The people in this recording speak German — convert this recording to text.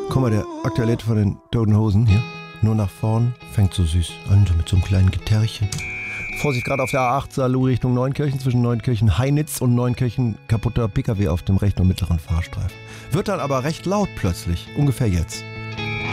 Guck mal, der aktuelle Hit von den Toten Hosen hier. Nur nach vorn, fängt so süß an, so mit so einem kleinen Gitarrchen. Vorsicht, gerade auf der A8 Saarlouis Richtung Neunkirchen, zwischen Neunkirchen Heinitz und Neunkirchen kaputter PKW auf dem rechten und mittleren Fahrstreifen. Wird dann aber recht laut plötzlich, ungefähr jetzt.